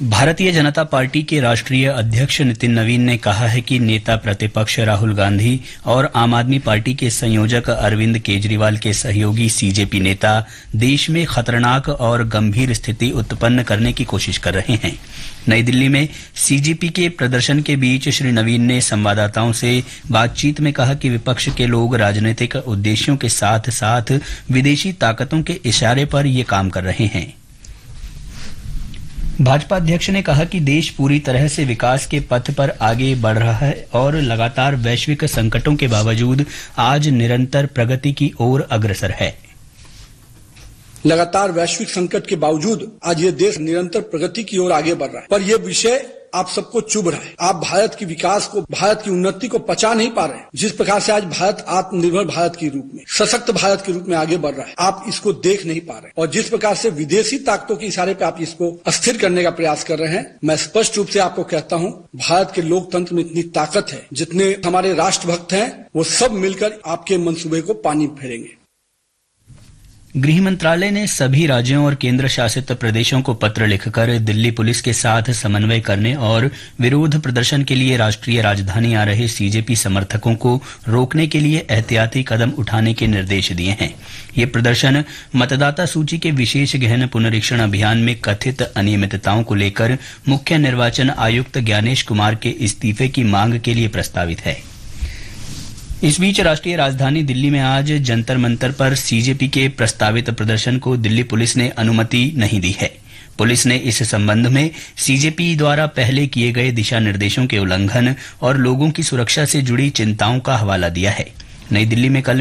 Bharatiya Janata party के राष्ट्रीय अध्यक्ष नितिन नवीन ने कहा है कि नेता प्रतिपक्ष राहुल गांधी और आम आदमी पार्टी के संयोजक अरविंद केजरीवाल के सहयोगी सीजेपी नेता देश में खतरनाक और गंभीर स्थिति उत्पन्न करने की कोशिश कर रहे हैं। नई दिल्ली में सीजेपी के प्रदर्शन के बीच श्री नवीन ने संवाददाताओं से बातचीत में कहा कि विपक्ष के लोग राजनीतिक उद्देश्यों के साथ साथ विदेशी ताकतों के इशारे पर ये काम कर रहे हैं। भाजपा अध्यक्ष ने कहा कि देश पूरी तरह से विकास के पथ पर आगे बढ़ रहा है और लगातार वैश्विक संकटों के बावजूद आज निरंतर प्रगति की ओर अग्रसर है। लगातार वैश्विक संकट के बावजूद आज ये देश निरंतर प्रगति की ओर आगे बढ़ रहा है, पर यह विषय आप सबको चुभ रहा है। आप भारत की विकास को, भारत की उन्नति को पचा नहीं पा रहे हैं। जिस प्रकार से आज भारत आत्मनिर्भर भारत के रूप में, सशक्त भारत के रूप में आगे बढ़ रहा है, आप इसको देख नहीं पा रहे। और जिस प्रकार से विदेशी ताकतों के इशारे पे आप इसको अस्थिर करने का प्रयास कर रहे हैं, मैं स्पष्ट रूप से आपको कहता हूं, भारत के लोकतंत्र में इतनी ताकत है, जितने हमारे राष्ट्रभक्त हैं वो सब मिलकर आपके मंसूबे को पानी फेरेंगे। गृह मंत्रालय ने सभी राज्यों और केंद्र शासित प्रदेशों को पत्र लिखकर दिल्ली पुलिस के साथ समन्वय करने और विरोध प्रदर्शन के लिए राष्ट्रीय राजधानी आ रहे सीजेपी समर्थकों को रोकने के लिए एहतियाती कदम उठाने के निर्देश दिए हैं। ये प्रदर्शन मतदाता सूची के विशेष गहन पुनरीक्षण अभियान में कथित अनियमितताओं को लेकर मुख्य निर्वाचन आयुक्त ज्ञानेश कुमार के इस्तीफे की मांग के लिए प्रस्तावित है। इस बीच राष्ट्रीय राजधानी दिल्ली में आज जंतर मंतर पर सीजेपी के प्रस्तावित प्रदर्शन को दिल्ली पुलिस ने अनुमति नहीं दी है। पुलिस ने इस संबंध में सीजेपी द्वारा पहले किए गए दिशा निर्देशों के उल्लंघन और लोगों की सुरक्षा से जुड़ी चिंताओं का हवाला दिया है। नई दिल्ली में कल